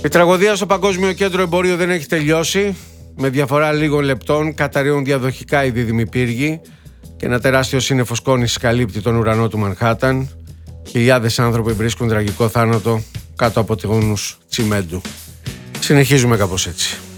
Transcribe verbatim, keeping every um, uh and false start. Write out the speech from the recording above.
Η τραγωδία στο Παγκόσμιο Κέντρο Εμπορίου δεν έχει τελειώσει. Με διαφορά λίγων λεπτών καταρρέουν διαδοχικά οι δίδυμοι πύργοι και ένα τεράστιο σύννεφο σκόνης καλύπτει τον ουρανό του Μανχάταν. Χιλιάδες άνθρωποι βρίσκουν τραγικό θάνατο κάτω από τόνους τσιμέντου. Συνεχίζουμε κάπως έτσι.